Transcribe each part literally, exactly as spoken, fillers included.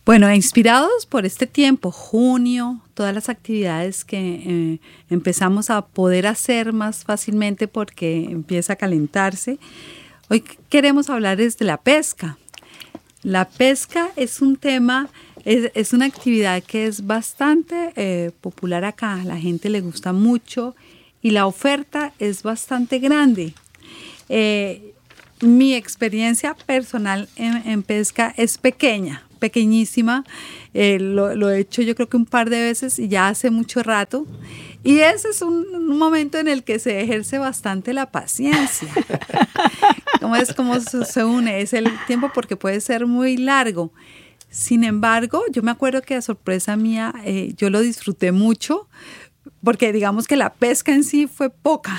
Bueno, inspirados por este tiempo, junio, todas las actividades que eh, empezamos a poder hacer más fácilmente porque empieza a calentarse, hoy queremos hablarles de la pesca. La pesca es un tema, es, es una actividad que es bastante eh, popular acá, a la gente le gusta mucho y la oferta es bastante grande. Eh, mi experiencia personal en, en pesca es pequeña, pequeñísima, eh, lo, lo he hecho yo creo que un par de veces y ya hace mucho rato, y ese es un, un momento en el que se ejerce bastante la paciencia. ¿Cómo es cómo se, se une? Es el tiempo porque puede ser muy largo. Sin embargo, yo me acuerdo que a sorpresa mía, eh, yo lo disfruté mucho, porque digamos que la pesca en sí fue poca,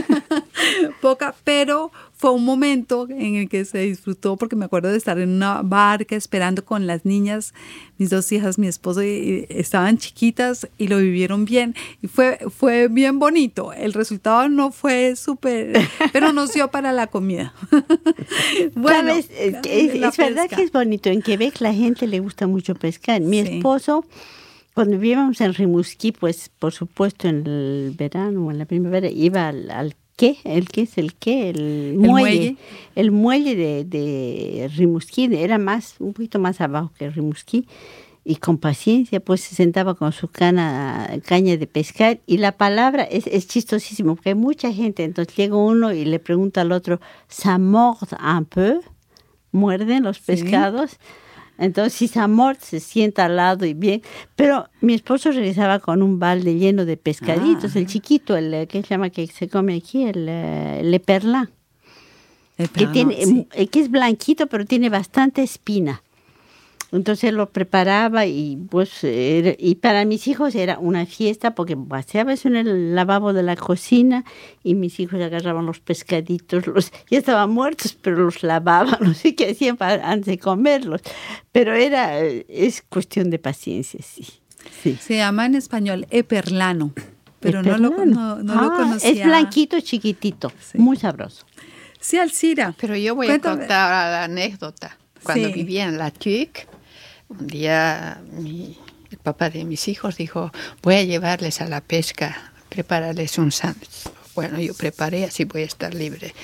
poca, pero fue un momento en el que se disfrutó porque me acuerdo de estar en una barca esperando con las niñas, mis dos hijas, mi esposo, y, y estaban chiquitas y lo vivieron bien y fue, fue bien bonito. El resultado no fue súper, pero nos dio para la comida. Bueno, ¿sabes? Es, es verdad que es bonito. En Quebec la gente le gusta mucho pescar. Mi sí. esposo... Cuando vivíamos en Rimouski, pues por supuesto en el verano o en la primavera iba al, al qué, el qué es el qué, el, el muelle, muelle, el muelle de, de Rimouski, era más, un poquito más abajo que Rimouski, y con paciencia pues se sentaba con su cana, caña de pescar, y la palabra es, es chistosísimo, porque hay mucha gente, entonces llega uno y le pregunta al otro, ¿ça mord un peu? ¿Muerden los pescados? ¿Sí? Entonces, si Samort se sienta al lado y bien, pero mi esposo regresaba con un balde lleno de pescaditos, ah. el chiquito, el que se llama, que se come aquí, el, el Le Perlin, que, tiene, sí. que es blanquito, pero tiene bastante espina. Entonces él lo preparaba y pues era, y para mis hijos era una fiesta porque paseaba eso en el lavabo de la cocina y mis hijos agarraban los pescaditos, los ya estaban muertos, pero los lavaban, no sé qué hacían para, antes de comerlos. Pero era, es cuestión de paciencia, sí. sí. Se llama en español eperlano, pero eperlano. no, lo, no, no ah, lo conocía. Es blanquito, chiquitito, sí. muy sabroso. Sí, Alcira. Pero yo voy Cuéntame. a contar la anécdota. Cuando sí. vivía en La Tuque, un día mi, el papá de mis hijos dijo, voy a llevarles a la pesca, prepararles un sándwich. Bueno, yo preparé, así voy a estar libre.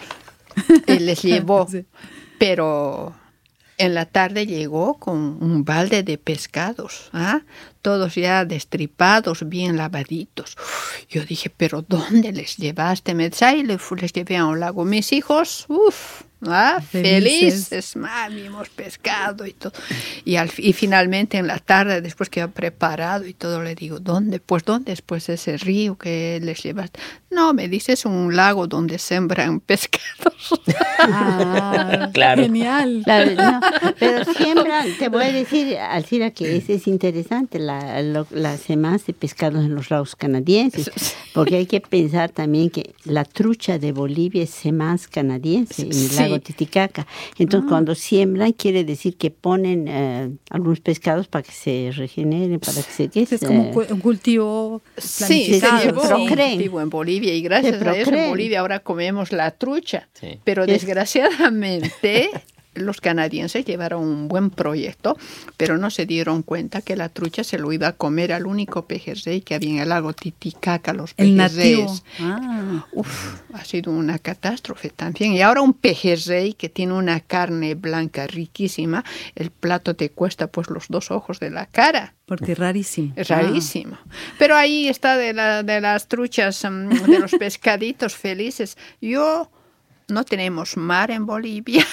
Y les llevó, sí. pero en la tarde llegó con un balde de pescados, ¿ah? Todos ya destripados, bien lavaditos. Yo dije, ¿pero dónde les llevaste? Me dice, ay, les, les llevé a un lago. Mis hijos, uff. Ah, felices, felices. Mami, hemos pescado y todo. Y, al, y finalmente en la tarde, después que he preparado y todo, le digo, ¿dónde? Pues, ¿dónde? Pues ese río que les llevaste. No, me dices un lago donde sembran pescados. Ah, claro. Genial. Claro, no, pero siembran, te voy a decir, Alcira, que es, es interesante la, lo, la semana de pescados en los lagos canadienses, porque hay que pensar también que la trucha de Bolivia es semás canadiense en el sí. lago Titicaca. Entonces, ah. cuando siembran, quiere decir que ponen eh, algunos pescados para que se regeneren, para que se... ¿qué es? Es como un cultivo sí, se llevó un cultivo en Bolivia y gracias a eso en Bolivia ahora comemos la trucha. Sí. Pero desgraciadamente... Los canadienses llevaron un buen proyecto, pero no se dieron cuenta que la trucha se lo iba a comer al único pejerrey que había en el lago Titicaca, los pejerreyes. Ah. Uf, ha sido una catástrofe también. Y ahora un pejerrey que tiene una carne blanca riquísima, el plato te cuesta pues los dos ojos de la cara. Porque es rarísimo. Es rarísimo. Ah. Pero ahí está de, la, de las truchas, de los pescaditos felices. Yo, no tenemos mar en Bolivia.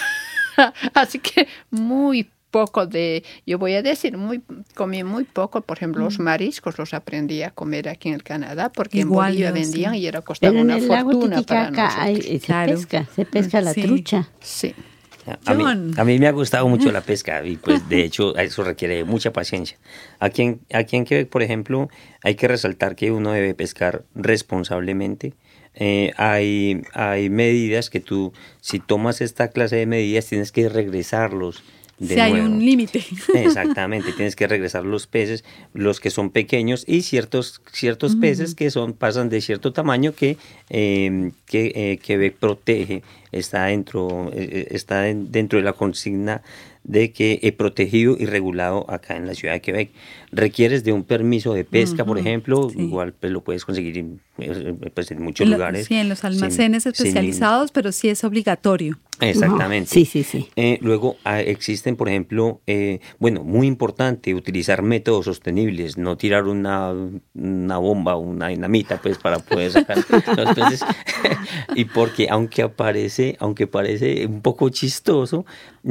Así que muy poco de, yo voy a decir, muy comí muy poco, por ejemplo, los mariscos los aprendí a comer aquí en el Canadá, porque Igual, en Bolivia vendían sí. y era costaba una fortuna para nosotros. Hay, se claro. pesca, se pesca la sí. trucha. Sí. A mí, a mí me ha gustado mucho la pesca y pues de hecho eso requiere mucha paciencia. Aquí en, aquí en Quebec, por ejemplo, hay que resaltar que uno debe pescar responsablemente. Eh, hay, hay medidas que tú, si tomas esta clase de medidas, tienes que regresarlos de si nuevo. hay un límite. Exactamente, tienes que regresar los peces, los que son pequeños y ciertos, ciertos uh-huh. peces que son pasan de cierto tamaño que, eh, que eh, Quebec protege está dentro, eh, está dentro de la consigna de que es protegido y regulado acá en la ciudad de Quebec. Requieres de un permiso de pesca, uh-huh, por ejemplo, sí. igual pues, lo puedes conseguir en, pues, en muchos en lo, lugares. Sí, en los almacenes sin, especializados, sin, pero sí es obligatorio. Exactamente. Uh-huh. Sí, sí, sí. Eh, luego ah, existen, por ejemplo, eh, bueno, muy importante, utilizar métodos sostenibles, no tirar una, una bomba o una dinamita, pues, para poder sacar los peces. Y porque aunque aparece, aunque parece un poco chistoso,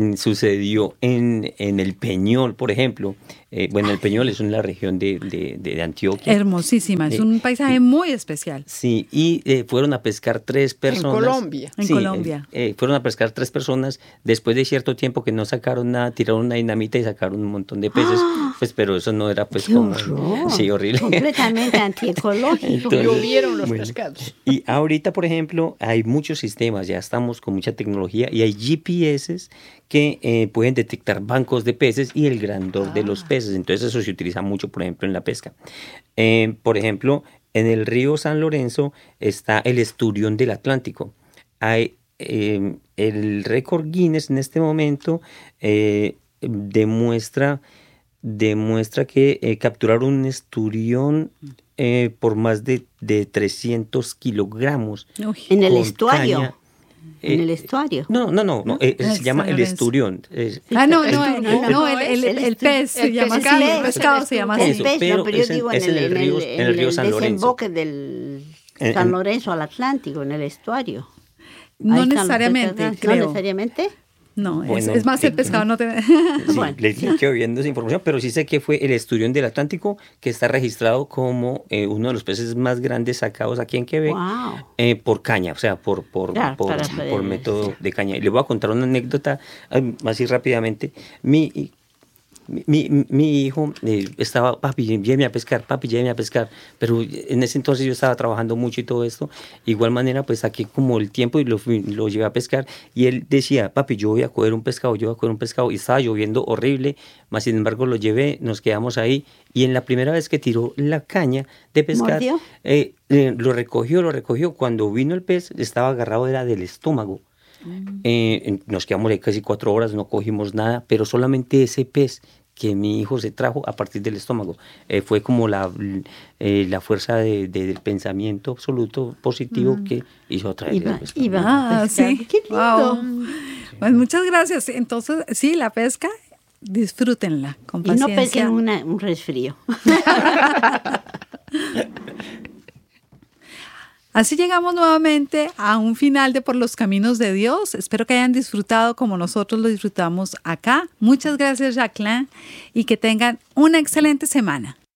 sucedió en, en el Peñol, por ejemplo. Eh, bueno, el Peñol es una región de, de, de Antioquia. Hermosísima, es eh, un paisaje eh, muy especial. Sí, y eh, fueron a pescar tres personas. En Colombia. En sí, Colombia. Eh, eh, fueron a pescar tres personas, después de cierto tiempo que no sacaron nada, tiraron una dinamita y sacaron un montón de peces, ¡ah! Pues pero eso no era pues ¡qué como... horror! Sí, horrible. Completamente antiecológico. Llovieron los bueno, pescados. Y ahorita, por ejemplo, hay muchos sistemas, ya estamos con mucha tecnología y hay G P S que eh, pueden detectar bancos de peces y el grandor ah. de los peces. Entonces eso se utiliza mucho, por ejemplo, en la pesca. Eh, por ejemplo, en el río San Lorenzo está el esturión del Atlántico. Hay eh, el récord Guinness en este momento eh, demuestra, demuestra que eh, capturar un esturión eh, por más de, de trescientos kilogramos. Uy, en el estuario. Caña, En eh, el estuario. No, no, no, no eh, se llama el esturión. Eh, ah, no, no, no, no, no el, el, el, el pez se llama así, el pescado se llama así. El pez, no, pero yo digo en el, en el, en el río San Lorenzo. Desemboque del San Lorenzo al Atlántico, en el estuario. No necesariamente, creo. ¿No necesariamente? No, bueno, es, es más el pescado no te... Sí, bueno. Le quedo viendo esa información, pero sí sé que fue el esturión del Atlántico que está registrado como eh, uno de los peces más grandes sacados aquí en Quebec wow. eh, por caña, o sea, por, por, claro, por, por método de caña. Y le voy a contar una anécdota así rápidamente. Mi... Mi, mi, mi hijo eh, estaba, papi, lléveme a pescar, papi, lléveme a pescar, pero en ese entonces yo estaba trabajando mucho y todo esto, igual manera pues saqué como el tiempo y lo, fui, lo llevé a pescar y él decía, papi, yo voy a coger un pescado, yo voy a coger un pescado y estaba lloviendo horrible, más sin embargo lo llevé, nos quedamos ahí y en la primera vez que tiró la caña de pescar, eh, eh, lo recogió, lo recogió, cuando vino el pez estaba agarrado, era del estómago. Eh, nos quedamos ahí casi cuatro horas, no cogimos nada, pero solamente ese pez que mi hijo se trajo a partir del estómago eh, fue como la, eh, la fuerza de, de, del pensamiento absoluto positivo mm. que hizo traer. Iba, iba ah, sí. Qué lindo. Wow. Pues muchas gracias. Entonces, sí, la pesca, disfrútenla con paciencia. Y no pesquen una, un resfrío. Así llegamos nuevamente a un final de Por los Caminos de Dios. Espero que hayan disfrutado como nosotros lo disfrutamos acá. Muchas gracias, Jacqueline, y que tengan una excelente semana.